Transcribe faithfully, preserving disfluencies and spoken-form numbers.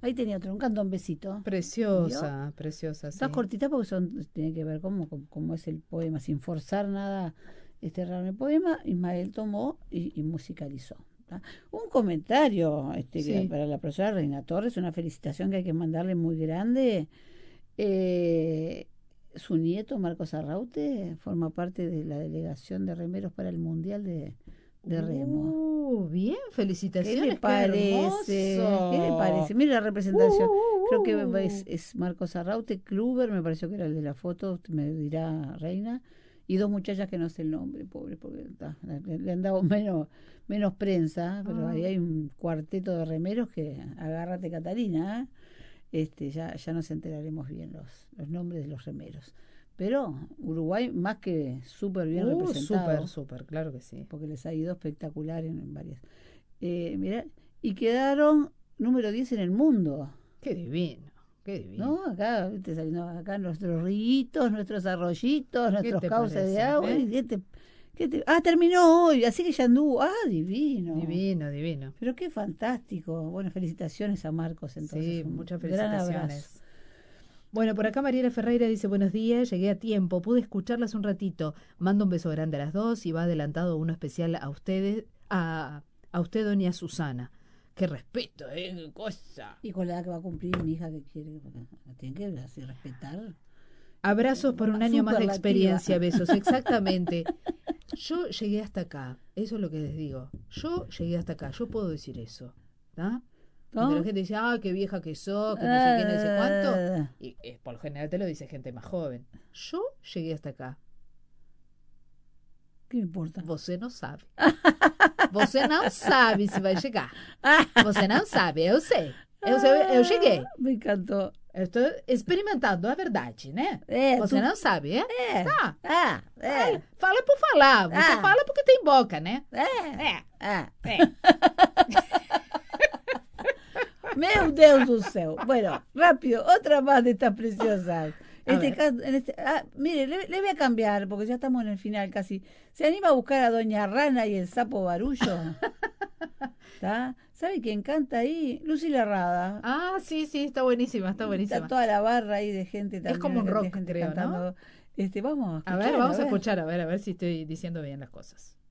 Ahí tenía otro, un candombecito. Preciosa, ¿Vio? preciosa, sí. Estas cortitas porque son, tiene que ver cómo, cómo, cómo es el poema, sin forzar nada, este raro el poema. Ismael tomó y, y musicalizó. ¿Tá? Un comentario este, que Sí. para la profesora Reina Torres, una felicitación que hay que mandarle muy grande. Eh, su nieto, Marcos Arraute, forma parte de la delegación de remeros para el Mundial de, de Remo. Uh, bien, ¿Qué le felicitaciones, qué parece? ¿Qué le hermoso. parece? Mira la Uh, representación. Creo que es, uh, uh. es Marcos Arraute, Kluber, me pareció que era el de la foto, me dirá Reina, y dos muchachas que no sé el nombre, pobre, porque ta, le, le han dado menos, menos prensa, pero ahí Ah, hay un cuarteto de remeros que agárrate Catalina, ¿eh? Este, ya, ya nos enteraremos bien los, los nombres de los remeros. Pero Uruguay más que súper bien uh, súper, representado, súper, claro que sí. porque les ha ido espectacular en, en varias. Eh, mirá, y quedaron número diez en el mundo, Qué divino, qué divino. ¿no? Acá, viste, saliendo acá nuestros ríos, nuestros arroyitos, ¿Qué nuestros te cauces de parece? agua. ¿Eh? Y ¿qué te- qué te- ah, terminó hoy, así que ya anduvo. Ah, divino. Divino, divino. Pero qué fantástico. Bueno, felicitaciones a Marcos, entonces, Sí, un muchas gran abrazo. felicitaciones. Bueno, por acá Mariela Ferreira dice, buenos días, llegué a tiempo, pude escucharlas un ratito. Mando un beso grande a las dos y va adelantado uno especial a ustedes, a, a usted, doña Susana. Qué respeto, ¿eh? Qué cosa. Y con la edad que va a cumplir mi hija que quiere, la tiene que así respetar. Abrazos por un año más de Superlativa. experiencia, besos, exactamente. Yo llegué hasta acá, eso es lo que les digo. Yo llegué hasta acá, yo puedo decir eso. ¿Tá? Cuando la ¿No? gente dice, ah, qué vieja que sos, que no sé qué, no sé cuánto, Ah, y eh, por lo general te lo dice gente más joven. Yo llegué hasta acá. ¿qué me importa? Você não sabe. Você não sabe se vai chegar. Você não sabe, eu sei. Eu, sei, eu cheguei. Me encantó. Eu estou experimentando a verdade, né? É, Você tu- não sabe, é? É. Tá. Ah, é. Fala, fala por falar. Você Ah. fala porque tem boca, né? É. É. Ah. É. Meu Deus do céu. Bueno, rápido, otra más de estas preciosas. A Este ver. caso, en este, ah, mire, le, le voy a cambiar porque ya estamos en el final casi. ¿Se anima a buscar a Doña Rana y el sapo barullo? ¿Está? ¿Sabe quién canta ahí? Lucila Rada. Ah, sí, sí, está buenísima, está buenísima. Está toda la barra ahí de gente también. como un de rock, gente creo, ¿no? cantando. Este, vamos a A escuchar. ver, vamos a escuchar, a ver, a ver si estoy diciendo bien las cosas.